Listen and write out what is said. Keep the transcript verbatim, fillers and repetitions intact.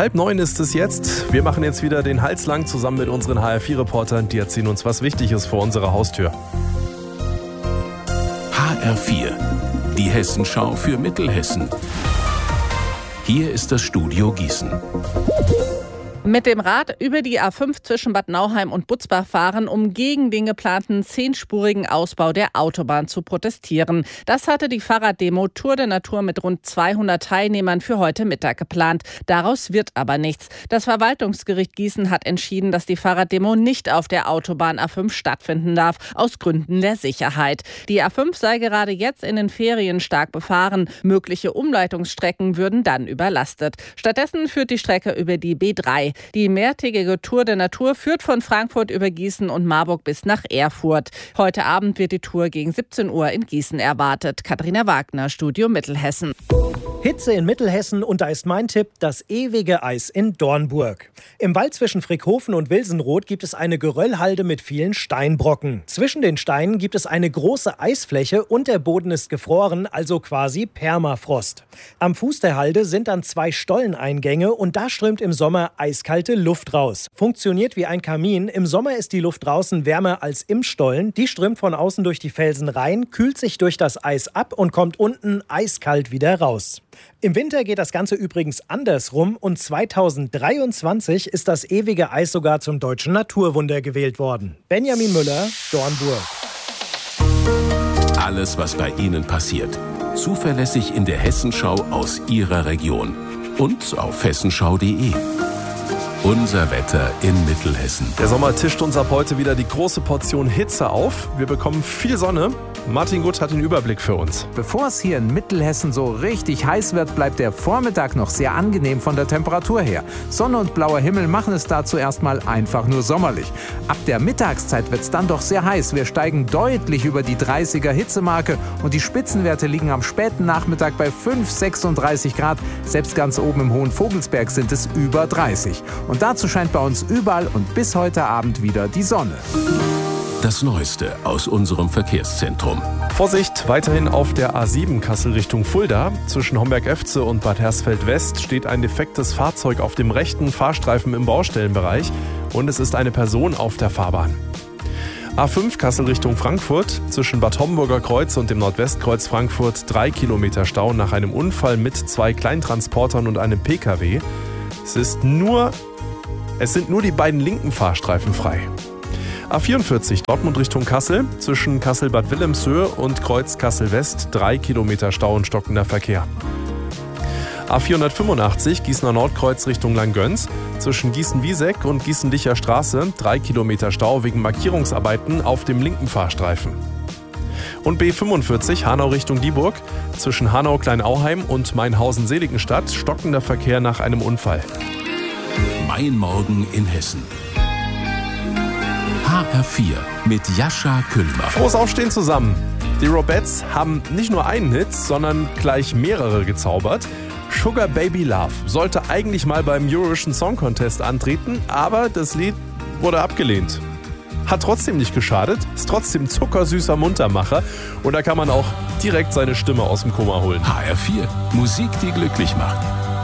Halb neun ist es jetzt. Wir machen jetzt wieder den Hals lang zusammen mit unseren H R vier Reportern. Die erzählen uns, was wichtig ist vor unserer Haustür. H R vier, die Hessenschau für Mittelhessen. Hier ist das Studio Gießen. Mit dem Rad über die A fünf zwischen Bad Nauheim und Butzbach fahren, um gegen den geplanten zehnspurigen Ausbau der Autobahn zu protestieren. Das hatte die Fahrraddemo Tour de Natur mit rund zweihundert Teilnehmern für heute Mittag geplant. Daraus wird aber nichts. Das Verwaltungsgericht Gießen hat entschieden, dass die Fahrraddemo nicht auf der Autobahn A fünf stattfinden darf, aus Gründen der Sicherheit. Die A fünf sei gerade jetzt in den Ferien stark befahren. Mögliche Umleitungsstrecken würden dann überlastet. Stattdessen führt die Strecke über die B drei. Die mehrtägige Tour de Natur führt von Frankfurt über Gießen und Marburg bis nach Erfurt. Heute Abend wird die Tour gegen siebzehn Uhr in Gießen erwartet. Katharina Wagner, Studio Mittelhessen. Hitze in Mittelhessen und da ist mein Tipp, das ewige Eis in Dornburg. Im Wald zwischen Frickhofen und Wilsenroth gibt es eine Geröllhalde mit vielen Steinbrocken. Zwischen den Steinen gibt es eine große Eisfläche und der Boden ist gefroren, also quasi Permafrost. Am Fuß der Halde sind dann zwei Stolleneingänge und da strömt im Sommer eiskalte Luft raus. Funktioniert wie ein Kamin. Im Sommer ist die Luft draußen wärmer als im Stollen. Die strömt von außen durch die Felsen rein, kühlt sich durch das Eis ab und kommt unten eiskalt wieder raus. Im Winter geht das Ganze übrigens andersrum und zweitausenddreiundzwanzig ist das ewige Eis sogar zum deutschen Naturwunder gewählt worden. Benjamin Müller, Dornburg. Alles, was bei Ihnen passiert. Zuverlässig in der Hessenschau aus Ihrer Region. Und auf hessenschau punkt de. Unser Wetter in Mittelhessen. Der Sommer tischt uns ab heute wieder die große Portion Hitze auf. Wir bekommen viel Sonne. Martin Gutt hat den Überblick für uns. Bevor es hier in Mittelhessen so richtig heiß wird, bleibt der Vormittag noch sehr angenehm von der Temperatur her. Sonne und blauer Himmel machen es dazu erstmal einfach nur sommerlich. Ab der Mittagszeit wird es dann doch sehr heiß. Wir steigen deutlich über die dreißiger Hitzemarke und die Spitzenwerte liegen am späten Nachmittag bei fünf, sechsunddreißig Grad. Selbst ganz oben im Hohen Vogelsberg sind es über dreißig. Und dazu scheint bei uns überall und bis heute Abend wieder die Sonne. Das Neueste aus unserem Verkehrszentrum. Vorsicht, weiterhin auf der A sieben Kassel Richtung Fulda. Zwischen Homberg-Efze und Bad Hersfeld-West steht ein defektes Fahrzeug auf dem rechten Fahrstreifen im Baustellenbereich und es ist eine Person auf der Fahrbahn. A fünf Kassel Richtung Frankfurt. Zwischen Bad Homburger Kreuz und dem Nordwestkreuz Frankfurt drei Kilometer Stau nach einem Unfall mit zwei Kleintransportern und einem P K W. Es ist nur, es sind nur die beiden linken Fahrstreifen frei. A vierundvierzig Dortmund Richtung Kassel, zwischen Kassel-Bad Wilhelmshöhe und Kreuz Kassel-West drei Kilometer Stau und stockender Verkehr. A vierhundertfünfundachtzig Gießener Nordkreuz Richtung Langgöns, zwischen Gießen-Wieseck und Gießen-Dicher Straße drei Kilometer Stau wegen Markierungsarbeiten auf dem linken Fahrstreifen. Und B fünfundvierzig Hanau Richtung Dieburg, zwischen Hanau-Kleinauheim und Mainhausen-Seligenstadt stockender Verkehr nach einem Unfall. Mein Morgen in Hessen. H R vier mit Jascha Kühlbach. Frohes Aufstehen zusammen. Die Robettes haben nicht nur einen Hit, sondern gleich mehrere gezaubert. Sugar Baby Love sollte eigentlich mal beim Eurovision Song Contest antreten, aber das Lied wurde abgelehnt. Hat trotzdem nicht geschadet, ist trotzdem zuckersüßer Muntermacher und da kann man auch direkt seine Stimme aus dem Koma holen. H R vier, Musik, die glücklich macht.